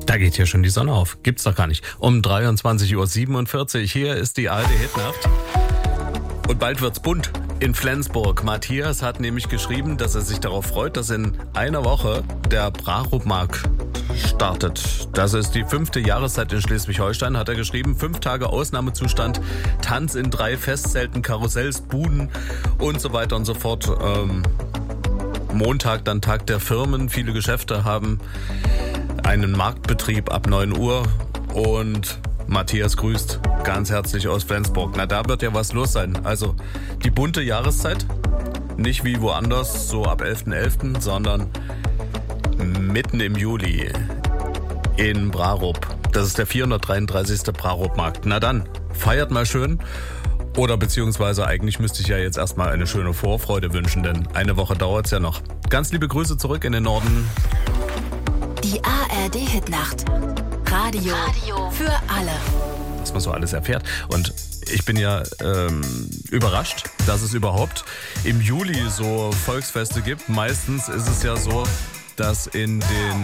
Da geht hier schon die Sonne auf. Gibt's doch gar nicht. Um 23:47 Uhr. Hier ist die ARD Hitnacht. Und bald wird's bunt in Flensburg. Matthias hat nämlich geschrieben, dass er sich darauf freut, dass in einer Woche der Brarup-Markt startet. Das ist die 5. Jahreszeit in Schleswig-Holstein, hat er geschrieben. 5 Tage Ausnahmezustand, Tanz in 3 Festzelten, Karussells, Buden und so weiter und so fort. Montag dann Tag der Firmen. Viele Geschäfte haben einen Marktbetrieb ab 9 Uhr und Matthias grüßt ganz herzlich aus Flensburg. Na, da wird ja was los sein. Also die bunte Jahreszeit, nicht wie woanders, so ab 11.11., sondern mitten im Juli in Brarup. Das ist der 433. Brarup-Markt. Na dann, feiert mal schön. Oder beziehungsweise eigentlich müsste ich ja jetzt erstmal eine schöne Vorfreude wünschen, denn eine Woche dauert es ja noch. Ganz liebe Grüße zurück in den Norden. Die ARD Hitnacht. Radio für alle. Was man so alles erfährt. Und ich bin ja überrascht, dass es überhaupt im Juli so Volksfeste gibt. Meistens ist es ja so, dass in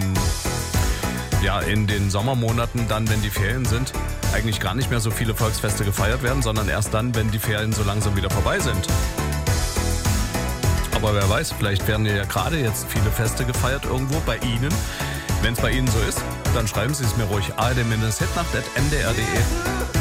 den Sommermonaten dann, wenn die Ferien sind, eigentlich gar nicht mehr so viele Volksfeste gefeiert werden, sondern erst dann, wenn die Ferien so langsam wieder vorbei sind. Aber wer weiß, vielleicht werden ja gerade jetzt viele Feste gefeiert irgendwo bei Ihnen. Wenn es bei Ihnen so ist, dann schreiben Sie es mir ruhig. ard-hitnacht@mdr.de.